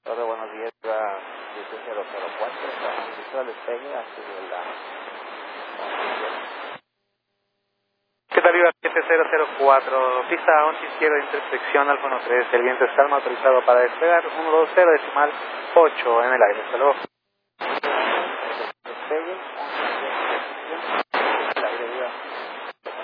Hola, buenos días, 10004, la despegue aquí de la... ¿Qué tal, Viva 7004? Pista 11 izquierda, intersección Alfa 13. El viento está autorizado para despegar 120 decimal 8 en el aire. Hasta luego. Despegue,